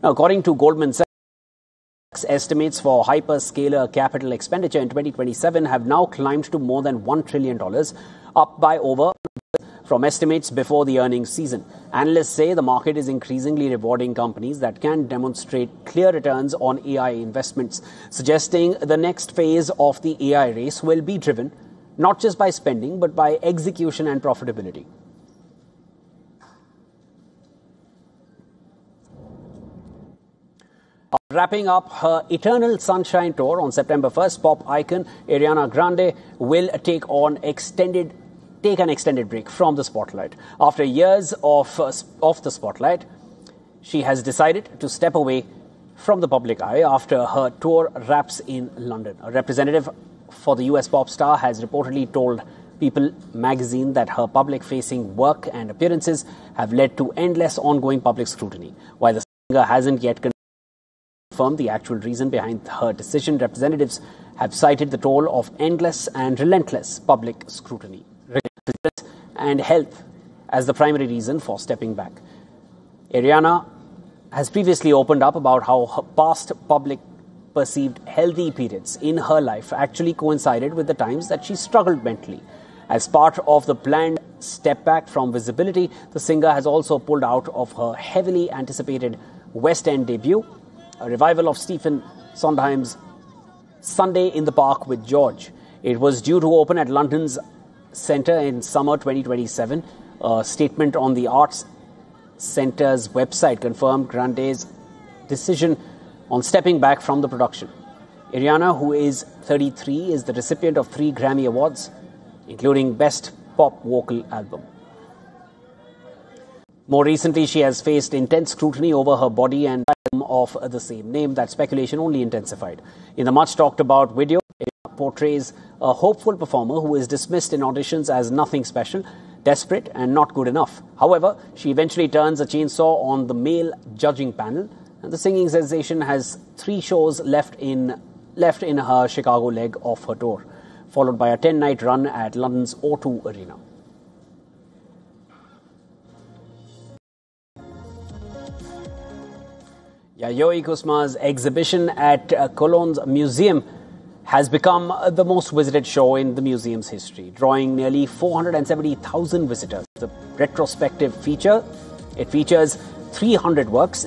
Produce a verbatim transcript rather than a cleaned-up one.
According to Goldman Sachs, estimates for hyperscaler capital expenditure in twenty twenty-seven have now climbed to more than one trillion dollars, up by over from estimates before the earnings season. Analysts say the market is increasingly rewarding companies that can demonstrate clear returns on A I investments, suggesting the next phase of the A I race will be driven not just by spending but by execution and profitability. Wrapping up her Eternal Sunshine tour on September first, pop icon Ariana Grande will take on extended take an extended break from the spotlight. After years of uh, off the spotlight, she has decided to step away from the public eye after her tour wraps in London. A representative for the U S pop star has reportedly told People magazine that her public-facing work and appearances have led to endless ongoing public scrutiny. While the singer hasn't yet confirmed the actual reason behind her decision, representatives have cited the toll of endless and relentless public scrutiny and health as the primary reason for stepping back. Ariana has previously opened up about how her past public perceived healthy periods in her life actually coincided with the times that she struggled mentally. As part of the planned step back from visibility, the singer has also pulled out of her heavily anticipated West End debut, a revival of Stephen Sondheim's Sunday in the Park with George. It was due to open at London's Centre in summer twenty twenty-seven. A statement on the Arts Centre's website confirmed Grande's decision on stepping back from the production. Ariana, who is thirty-three, is the recipient of three Grammy Awards, including Best Pop Vocal Album. More recently, she has faced intense scrutiny over her body and of the same name. That speculation only intensified. In the much-talked-about video, it portrays a hopeful performer who is dismissed in auditions as nothing special, desperate and not good enough. However, she eventually turns a chainsaw on the male judging panel, and the singing sensation has three shows left in left in her Chicago leg of her tour, followed by a ten-night run at London's O two Arena. Yayoi Kusma's exhibition at uh, Cologne's museum has become uh, the most visited show in the museum's history, drawing nearly four hundred seventy thousand visitors. The retrospective feature, it features three hundred works